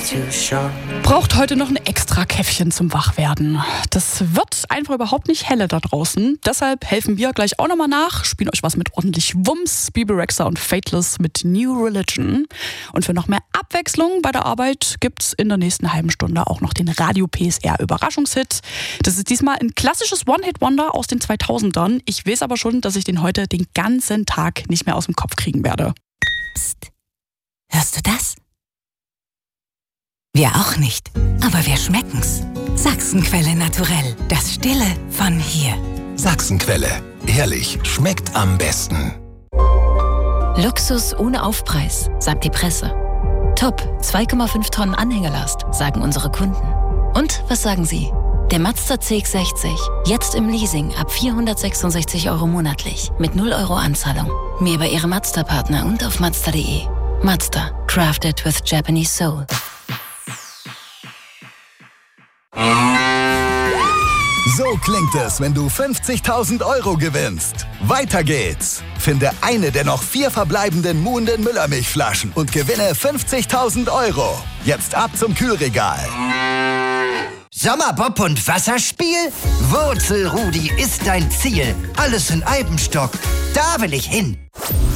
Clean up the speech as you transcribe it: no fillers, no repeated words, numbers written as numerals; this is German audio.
Braucht heute noch ein extra Käffchen zum Wachwerden. Das wird einfach überhaupt nicht helle da draußen. Deshalb helfen wir gleich auch nochmal nach, spielen euch was mit ordentlich Wumms, Bebe Rexha und Fateless mit New Religion. Und für noch mehr Abwechslung bei der Arbeit gibt's in der nächsten halben Stunde auch noch den Radio PSR Überraschungshit. Das ist diesmal ein klassisches One-Hit-Wonder aus den 2000ern. Ich weiß aber schon, dass ich den heute den ganzen Tag nicht mehr aus dem Kopf kriegen werde. Psst. Hörst du das? Wir auch nicht, aber wir schmecken's. Sachsenquelle Naturell, das Stille von hier. Sachsenquelle, ehrlich, schmeckt am besten. Luxus ohne Aufpreis, sagt die Presse. Top, 2,5 Tonnen Anhängerlast, sagen unsere Kunden. Und was sagen Sie? Der Mazda CX-60, jetzt im Leasing ab 466 € monatlich, mit 0 € Anzahlung. Mehr bei Ihrem Mazda-Partner und auf Mazda.de. Mazda, crafted with Japanese soul. So klingt es, wenn du 50.000 € gewinnst. Weiter geht's. Finde eine der noch 4 verbleibenden Muhnden Müllermilchflaschen und gewinne 50.000 €. Jetzt ab zum Kühlregal. Sommerbob und Wasserspiel? Wurzelrudi ist dein Ziel. Alles in Eibenstock. Da will ich hin.